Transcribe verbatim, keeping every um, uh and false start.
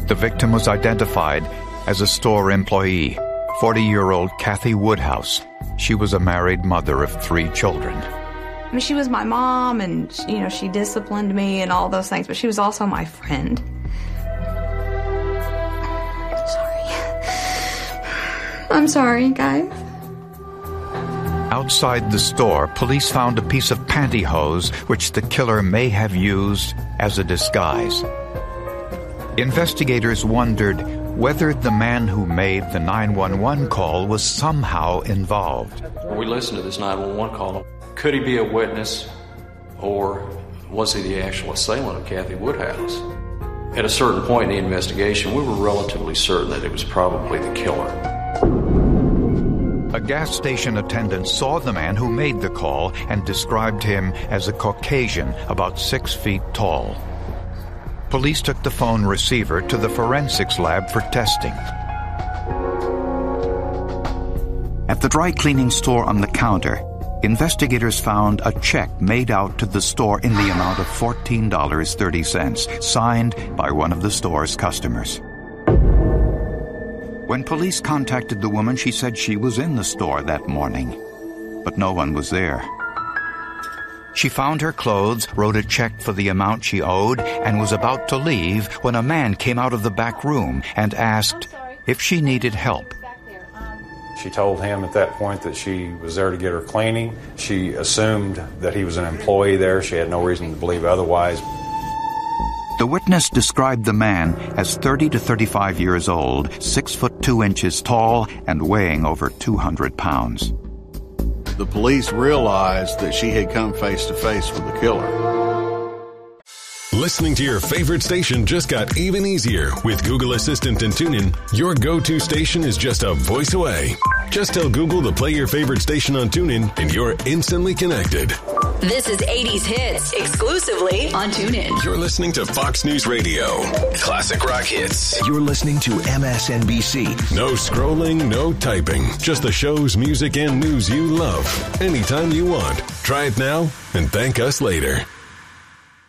The victim was identified as a store employee, forty-year-old Kathy Woodhouse. She was a married mother of three children. I mean, she was my mom, and, you know, she disciplined me and all those things, but she was also my friend. I'm sorry, guys. Outside the store, police found a piece of pantyhose which the killer may have used as a disguise. Investigators wondered whether the man who made the nine one one call was somehow involved. We listened to this nine one one call. Could he be a witness, or was he the actual assailant of Kathy Woodhouse? At a certain point in the investigation, we were relatively certain that it was probably the killer. A gas station attendant saw the man who made the call and described him as a Caucasian, about six feet tall. Police took the phone receiver to the forensics lab for testing. At the dry cleaning store on the counter, investigators found a check made out to the store in the amount of fourteen dollars and thirty cents, signed by one of the store's customers. When police contacted the woman, she said she was in the store that morning, but no one was there. She found her clothes, wrote a check for the amount she owed, and was about to leave when a man came out of the back room and asked if she needed help. She told him at that point that she was there to get her cleaning. She assumed that he was an employee there. She had no reason to believe otherwise. The witness described the man as thirty to thirty-five years old, six foot two inches tall, and weighing over two hundred pounds. The police realized that she had come face to face with the killer. Listening to your favorite station just got even easier with Google Assistant and TuneIn. Your go-to station is just a voice away. Just tell Google to play your favorite station on TuneIn, and you're instantly connected. This is eighties Hits, exclusively on TuneIn. You're listening to Fox News Radio. Classic rock hits. You're listening to M S N B C. No scrolling, no typing. Just the shows, music, and news you love. Anytime you want. Try it now and thank us later.